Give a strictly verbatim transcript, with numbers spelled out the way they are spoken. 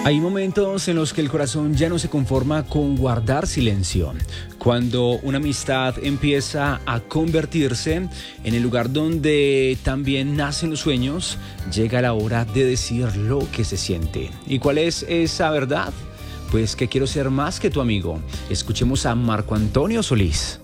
Hay momentos en los que el corazón ya no se conforma con guardar silencio. Cuando una amistad empieza a convertirse en el lugar donde también nacen los sueños, llega la hora de decir lo que se siente. ¿Y cuál es esa verdad? Pues que quiero ser más que tu amigo. Escuchemos a Marco Antonio Solís.